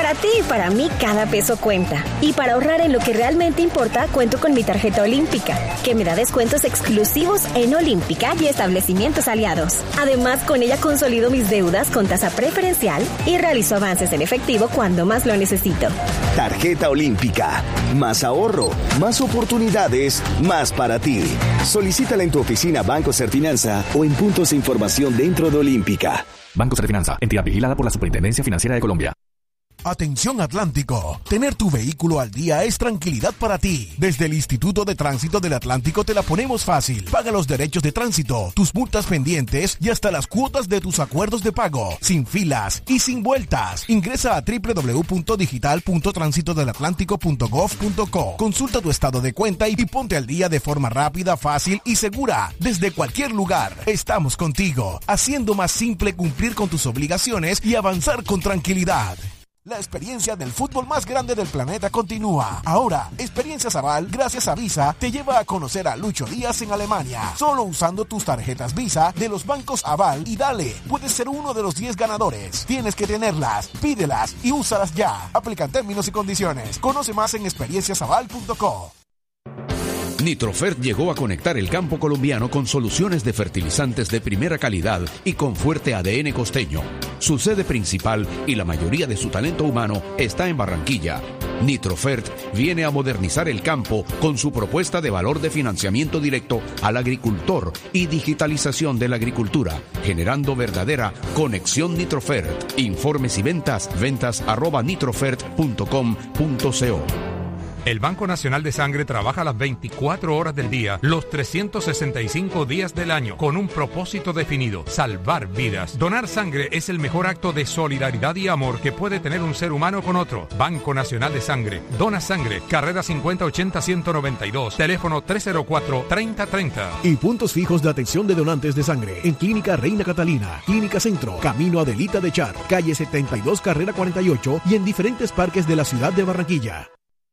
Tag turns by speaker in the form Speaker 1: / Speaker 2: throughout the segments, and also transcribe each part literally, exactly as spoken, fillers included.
Speaker 1: Para ti y para mí cada peso cuenta. Y para ahorrar en lo que realmente importa, cuento con mi tarjeta Olímpica, que me da descuentos exclusivos en Olímpica y establecimientos aliados. Además, con ella consolido mis deudas con tasa preferencial y realizo avances en efectivo cuando más lo necesito.
Speaker 2: Tarjeta Olímpica. Más ahorro, más oportunidades, más para ti. Solicítala en tu oficina Banco Serfinanza o en puntos de información dentro de Olímpica.
Speaker 3: Banco Serfinanza, entidad vigilada por la Superintendencia Financiera de Colombia.
Speaker 4: Atención Atlántico, tener tu vehículo al día es tranquilidad para ti. Desde el Instituto de Tránsito del Atlántico te la ponemos fácil. Paga los derechos de tránsito, tus multas pendientes y hasta las cuotas de tus acuerdos de pago, sin filas y sin vueltas. Ingresa a doble u doble u doble u punto digital punto tránsito del atlántico punto gov punto co. Consulta tu estado de cuenta y ponte al día de forma rápida, fácil y segura. Desde cualquier lugar, estamos contigo, haciendo más simple cumplir con tus obligaciones y avanzar con tranquilidad. La experiencia del fútbol más grande del planeta continúa. Ahora, Experiencias Aval, gracias a Visa, te lleva a conocer a Lucho Díaz en Alemania. Solo usando tus tarjetas Visa de los bancos Aval y dale, puedes ser uno de los diez ganadores. Tienes que tenerlas, pídelas y úsalas ya. Aplican términos y condiciones. Conoce más en experiencias aval punto co.
Speaker 5: Nitrofert llegó a conectar el campo colombiano con soluciones de fertilizantes de primera calidad y con fuerte A D N costeño. Su sede principal y la mayoría de su talento humano está en Barranquilla. Nitrofert viene a modernizar el campo con su propuesta de valor de financiamiento directo al agricultor y digitalización de la agricultura, generando verdadera conexión Nitrofert. Informes y ventas, ventas arroba nitrofert punto com punto co.
Speaker 6: El Banco Nacional de Sangre trabaja las veinticuatro horas del día, los trescientos sesenta y cinco días del año, con un propósito definido: salvar vidas. Donar sangre es el mejor acto de solidaridad y amor que puede tener un ser humano con otro. Banco Nacional de Sangre. Dona sangre. Carrera cincuenta ochenta ciento noventa y dos. Teléfono tres cero cuatro, treinta treinta.
Speaker 4: Y puntos fijos de atención de donantes de sangre en Clínica Reina Catalina, Clínica Centro, Camino Adelita de Char, calle setenta y dos, carrera cuarenta y ocho y en diferentes parques de la ciudad de Barranquilla.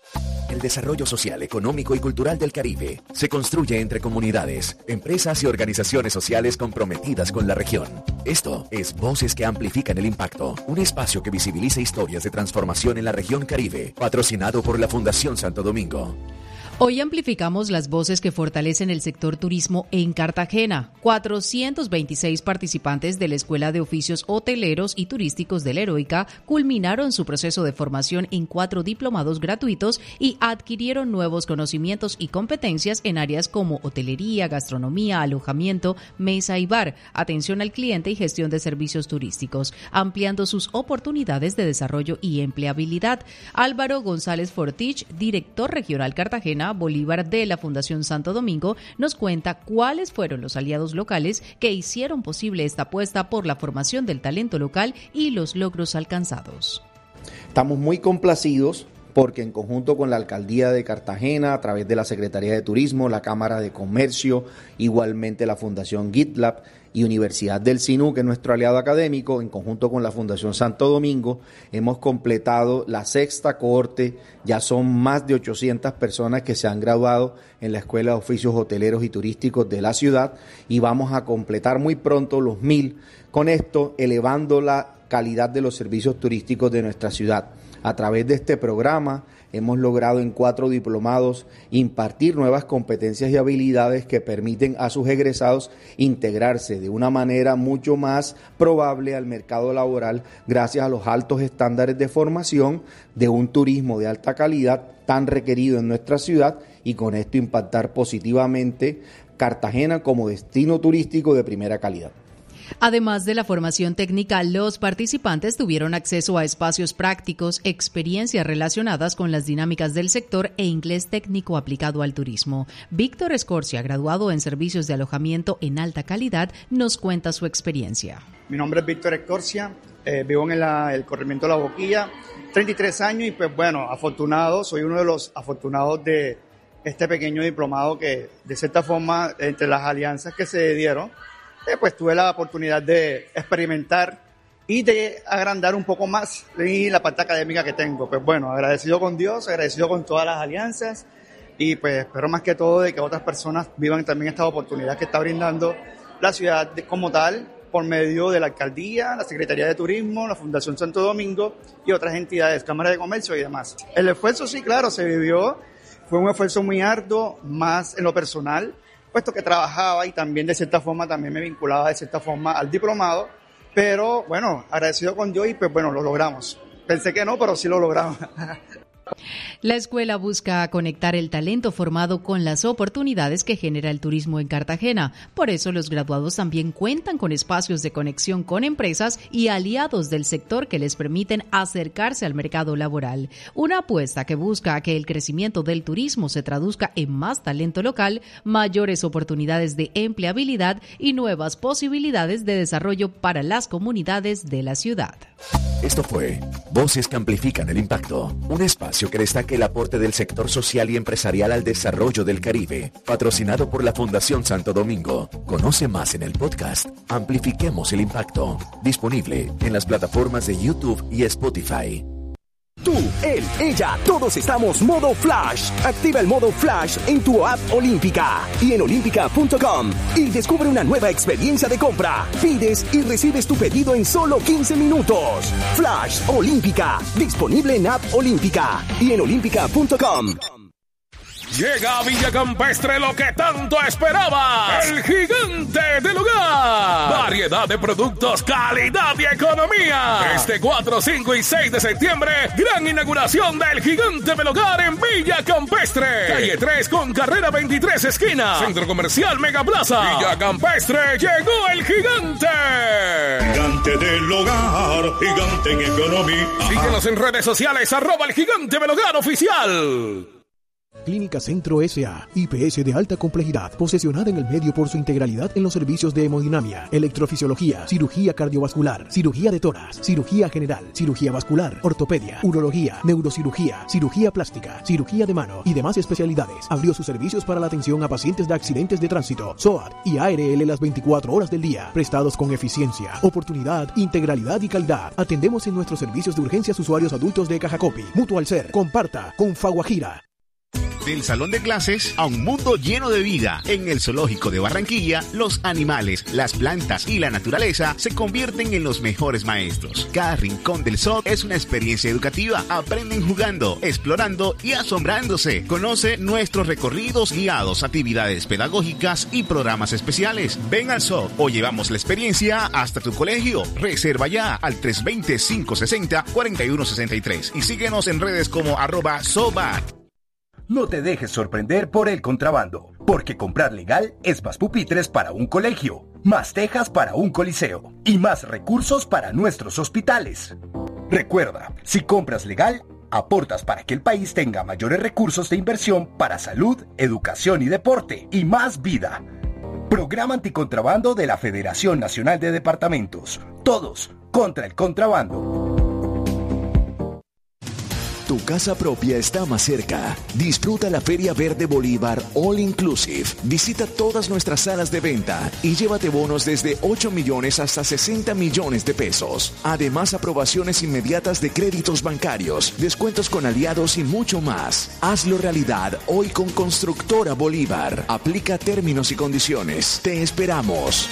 Speaker 2: El desarrollo social, económico y cultural del Caribe se construye entre comunidades, empresas y organizaciones sociales comprometidas con la región. Esto es Voces que Amplifican el Impacto, un espacio que visibiliza historias de transformación en la región Caribe, patrocinado por la Fundación Santo Domingo.
Speaker 7: Hoy amplificamos las voces que fortalecen el sector turismo en Cartagena. cuatrocientos veintiséis participantes de la Escuela de Oficios Hoteleros y Turísticos de la Heroica culminaron su proceso de formación en cuatro diplomados gratuitos y adquirieron nuevos conocimientos y competencias en áreas como hotelería, gastronomía, alojamiento, mesa y bar, atención al cliente y gestión de servicios turísticos, ampliando sus oportunidades de desarrollo y empleabilidad. Álvaro González Fortich, director regional Cartagena Bolívar de la Fundación Santo Domingo, nos cuenta cuáles fueron los aliados locales que hicieron posible esta apuesta por la formación del talento local y los logros alcanzados.
Speaker 8: Estamos muy complacidos porque en conjunto con la Alcaldía de Cartagena, a través de la Secretaría de Turismo, la Cámara de Comercio, igualmente la Fundación GitLab y Universidad del Sinú, que es nuestro aliado académico, en conjunto con la Fundación Santo Domingo, hemos completado la sexta cohorte. Ya son más de ochocientas personas que se han graduado en la Escuela de Oficios Hoteleros y Turísticos de la ciudad y vamos a completar muy pronto los mil, con esto elevando la calidad de los servicios turísticos de nuestra ciudad. A través de este programa hemos logrado en cuatro diplomados impartir nuevas competencias y habilidades que permiten a sus egresados integrarse de una manera mucho más probable al mercado laboral gracias a los altos estándares de formación de un turismo de alta calidad tan requerido en nuestra ciudad y con esto impactar positivamente Cartagena como destino turístico de primera calidad.
Speaker 7: Además de la formación técnica, los participantes tuvieron acceso a espacios prácticos, experiencias relacionadas con las dinámicas del sector e inglés técnico aplicado al turismo. Víctor Escorcia, graduado en servicios de alojamiento en alta calidad, nos cuenta su experiencia.
Speaker 9: Mi nombre es Víctor Escorcia, eh, vivo en la, el corregimiento de La Boquilla, treinta y tres años y pues bueno, afortunado, soy uno de los afortunados de este pequeño diplomado que de cierta forma entre las alianzas que se dieron, Eh, pues tuve la oportunidad de experimentar y de agrandar un poco más y la parte académica que tengo. Pues bueno, agradecido con Dios, agradecido con todas las alianzas y pues espero más que todo de que otras personas vivan también esta oportunidad que está brindando la ciudad de, como tal por medio de la Alcaldía, la Secretaría de Turismo, la Fundación Santo Domingo y otras entidades, Cámara de Comercio y demás. El esfuerzo sí, claro, se vivió, fue un esfuerzo muy arduo, más en lo personal, puesto que trabajaba y también de cierta forma también me vinculaba de cierta forma al diplomado, pero bueno, agradecido con Dios y pues bueno, lo logramos. Pensé que no, pero sí lo logramos.
Speaker 7: La escuela busca conectar el talento formado con las oportunidades que genera el turismo en Cartagena. Por eso los graduados también cuentan con espacios de conexión con empresas y aliados del sector que les permiten acercarse al mercado laboral. Una apuesta que busca que el crecimiento del turismo se traduzca en más talento local, mayores oportunidades de empleabilidad y nuevas posibilidades de desarrollo para las comunidades de la ciudad.
Speaker 2: Esto fue Voces que Amplifican el Impacto, un espacio que destaca el aporte del sector social y empresarial al desarrollo del Caribe, patrocinado por la Fundación Santo Domingo. Conoce más en el podcast Amplifiquemos el Impacto, disponible en las plataformas de YouTube y Spotify.
Speaker 10: Tú, él, ella, todos estamos modo Flash. Activa el modo Flash en tu app Olímpica y en olímpica punto com y descubre una nueva experiencia de compra. Pides y recibes tu pedido en solo quince minutos. Flash Olímpica, disponible en app Olímpica y en olímpica punto com.
Speaker 11: Llega a Villa Campestre lo que tanto esperabas, el gigante del hogar. Variedad de productos, calidad y economía. Este cuatro, cinco y seis de septiembre, gran inauguración del gigante del hogar en Villa Campestre. Calle tres con carrera veintitrés esquina. Centro Comercial Mega Plaza. Villa Campestre, llegó el gigante.
Speaker 12: Gigante del hogar, gigante en economía.
Speaker 11: Síguenos en redes sociales, arroba el gigante del hogar oficial.
Speaker 4: Clínica Centro S A, I P S de alta complejidad, posesionada en el medio por su integralidad en los servicios de hemodinamia, electrofisiología, cirugía cardiovascular, cirugía de tórax, cirugía general, cirugía vascular, ortopedia, urología, neurocirugía, cirugía plástica, cirugía de mano y demás especialidades. Abrió sus servicios para la atención a pacientes de accidentes de tránsito, S O A T y A R L las veinticuatro horas del día, prestados con eficiencia, oportunidad, integralidad y calidad. Atendemos en nuestros servicios de urgencias usuarios adultos de Cajacopi, Mutual Ser, Comparta, Confaguajira.
Speaker 13: Del salón de clases a un mundo lleno de vida. En el Zoológico de Barranquilla, los animales, las plantas y la naturaleza se convierten en los mejores maestros. Cada rincón del zoo es una experiencia educativa. Aprenden jugando, explorando y asombrándose. Conoce nuestros recorridos guiados, actividades pedagógicas y programas especiales. Ven al zoo o llevamos la experiencia hasta tu colegio. Reserva ya al tres dos cero, cinco seis cero, cuatro uno seis tres y síguenos en redes como arroba zoobar.
Speaker 14: No te dejes sorprender por el contrabando, porque comprar legal es más pupitres para un colegio, más tejas para un coliseo y más recursos para nuestros hospitales. Recuerda, si compras legal, aportas para que el país tenga mayores recursos de inversión para salud, educación y deporte y más vida. Programa Anticontrabando de la Federación Nacional de Departamentos. Todos contra el contrabando.
Speaker 2: Tu casa propia está más cerca. Disfruta la Feria Verde Bolívar All Inclusive. Visita todas nuestras salas de venta y llévate bonos desde ocho millones hasta sesenta millones de pesos. Además, aprobaciones inmediatas de créditos bancarios, descuentos con aliados y mucho más. Hazlo realidad hoy con Constructora Bolívar. Aplica términos y condiciones. Te esperamos.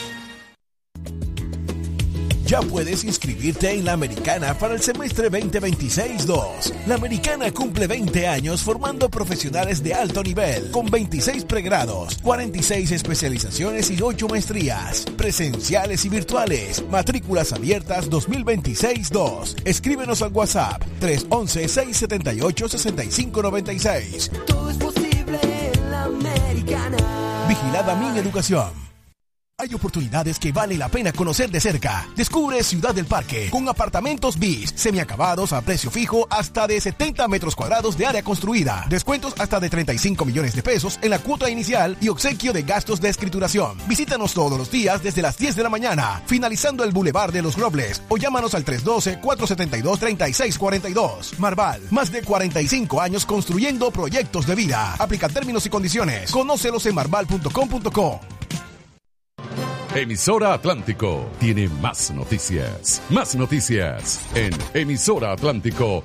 Speaker 4: Ya puedes inscribirte en La Americana para el semestre veinte veintiséis dos. La Americana cumple veinte años formando profesionales de alto nivel, con veintiséis pregrados, cuarenta y seis especializaciones y ocho maestrías, presenciales y virtuales. Matrículas abiertas dos mil veintiséis dos. Escríbenos al WhatsApp tres once, seis setenta y ocho, sesenta y cinco noventa y seis.
Speaker 15: Todo es posible en La Americana.
Speaker 4: Vigilada Mi Educación. Hay oportunidades que vale la pena conocer de cerca. Descubre Ciudad del Parque, con apartamentos bis, semiacabados a precio fijo hasta de setenta metros cuadrados de área construida. Descuentos hasta de treinta y cinco millones de pesos en la cuota inicial y obsequio de gastos de escrituración. Visítanos todos los días desde las diez de la mañana, finalizando el Boulevard de los Robles, o llámanos al tres uno dos, cuatro siete dos, tres seis cuatro dos. Marval, más de cuarenta y cinco años construyendo proyectos de vida. Aplica términos y condiciones. Conócelos en marval punto com punto co.
Speaker 5: Emisora Atlántico tiene más noticias. Más noticias en Emisora Atlántico.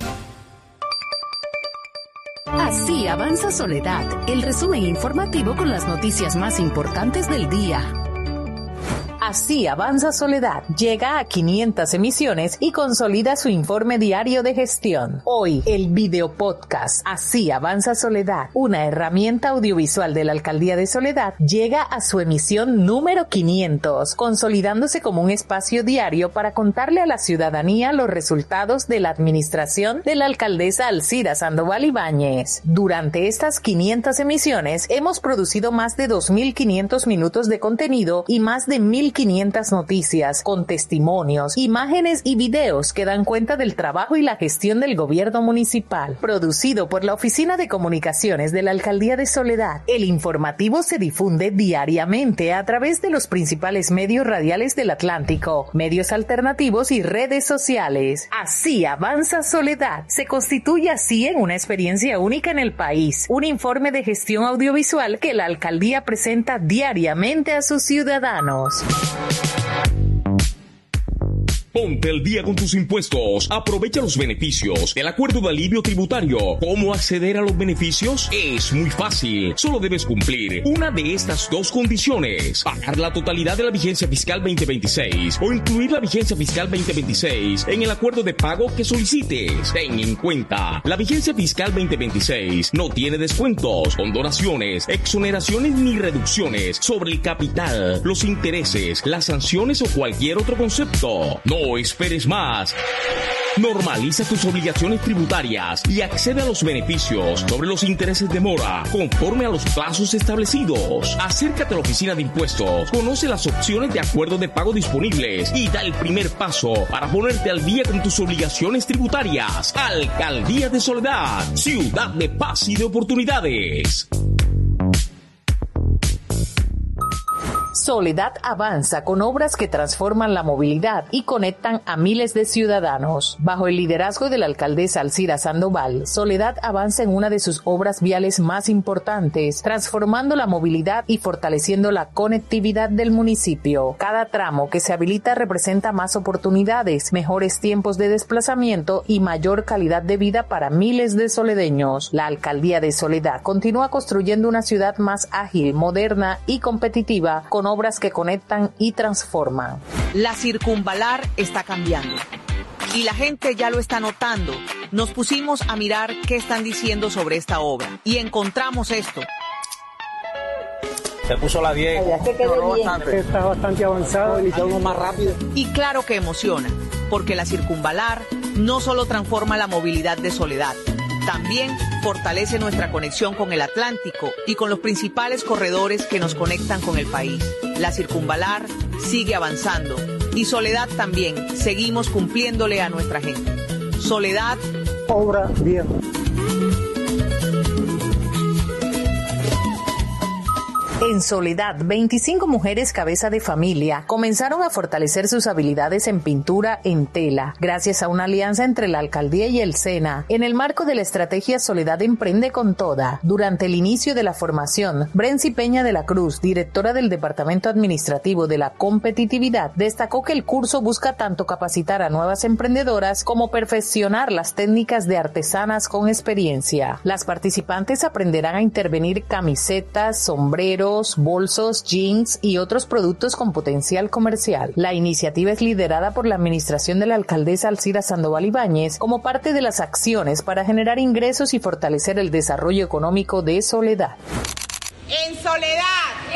Speaker 16: Así avanza Soledad, el resumen informativo con las noticias más importantes del día.
Speaker 17: Así avanza Soledad. Llega a quinientas emisiones y consolida su informe diario de gestión. Hoy, el video podcast Así avanza Soledad, una herramienta audiovisual de la Alcaldía de Soledad, llega a su emisión número quinientos, consolidándose como un espacio diario para contarle a la ciudadanía los resultados de la administración de la alcaldesa Alcira Sandoval Ibáñez. Durante estas quinientas emisiones, hemos producido más de dos mil quinientos minutos de contenido y más de mil quinientas noticias, con testimonios, imágenes y videos que dan cuenta del trabajo y la gestión del gobierno municipal. Producido por la Oficina de Comunicaciones de la Alcaldía de Soledad, el informativo se difunde diariamente a través de los principales medios radiales del Atlántico, medios alternativos y redes sociales. Así avanza Soledad. Se constituye así en una experiencia única en el país, un informe de gestión audiovisual que la Alcaldía presenta diariamente a sus ciudadanos.
Speaker 18: Ponte al día con tus impuestos. Aprovecha los beneficios del acuerdo de alivio tributario. ¿Cómo acceder a los beneficios? Es muy fácil. Solo debes cumplir una de estas dos condiciones: pagar la totalidad de la vigencia fiscal veinte veintiséis o incluir la vigencia fiscal veinte veintiséis en el acuerdo de pago que solicites. Ten en cuenta, la vigencia fiscal veinte veintiséis no tiene descuentos, condonaciones, exoneraciones ni reducciones sobre el capital, los intereses, las sanciones o cualquier otro concepto. No No esperes más. Normaliza tus obligaciones tributarias y accede a los beneficios sobre los intereses de mora conforme a los plazos establecidos. Acércate a la oficina de impuestos, conoce las opciones de acuerdo de pago disponibles y da el primer paso para ponerte al día con tus obligaciones tributarias. Alcaldía de Soledad, ciudad de paz y de oportunidades.
Speaker 17: Soledad avanza con obras que transforman la movilidad y conectan a miles de ciudadanos. Bajo el liderazgo de la alcaldesa Alcira Sandoval, Soledad avanza en una de sus obras viales más importantes, transformando la movilidad y fortaleciendo la conectividad del municipio. Cada tramo que se habilita representa más oportunidades, mejores tiempos de desplazamiento y mayor calidad de vida para miles de soledeños. La alcaldía de Soledad continúa construyendo una ciudad más ágil, moderna y competitiva, con obras que conectan y transforman.
Speaker 19: La circunvalar está cambiando y la gente ya lo está notando. Nos pusimos a mirar qué están diciendo sobre esta obra y encontramos esto.
Speaker 20: Se puso la diez.
Speaker 21: Está bastante avanzado y todo más rápido.
Speaker 19: Y claro que emociona, porque la circunvalar no solo transforma la movilidad de Soledad, también fortalece nuestra conexión con el Atlántico y con los principales corredores que nos conectan con el país. La circunvalar sigue avanzando y Soledad también. Seguimos cumpliéndole a nuestra gente. Soledad,
Speaker 21: obra bien.
Speaker 17: En Soledad, veinticinco mujeres cabeza de familia comenzaron a fortalecer sus habilidades en pintura en tela, gracias a una alianza entre la alcaldía y el SENA, en el marco de la estrategia Soledad Emprende con Toda. Durante el inicio de la formación, Brency Peña de la Cruz, directora del Departamento Administrativo de la Competitividad, destacó que el curso busca tanto capacitar a nuevas emprendedoras como perfeccionar las técnicas de artesanas con experiencia. Las participantes aprenderán a intervenir camisetas, sombreros, bolsos, jeans y otros productos con potencial comercial. La iniciativa es liderada por la administración de la alcaldesa Alcira Sandoval Ibáñez como parte de las acciones para generar ingresos y fortalecer el desarrollo económico de Soledad.
Speaker 22: En Soledad